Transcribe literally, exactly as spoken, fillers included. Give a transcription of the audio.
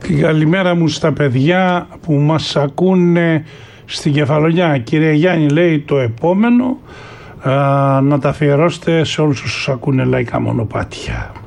Την καλημέρα μου στα παιδιά που μας ακούνε στην Κεφαλονιά. Κύριε Γιάννη, λέει το επόμενο α, να τα αφιερώσετε σε όλους όσους ακούνε λαϊκά μονοπάτια.